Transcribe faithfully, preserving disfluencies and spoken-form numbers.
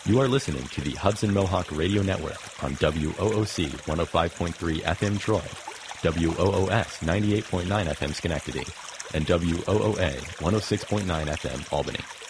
You are listening to the Hudson Mohawk Radio Network on W O O C one oh five point three F M Troy, W O O S ninety-eight point nine F M Schenectady, and W O O A one oh six point nine F M Albany.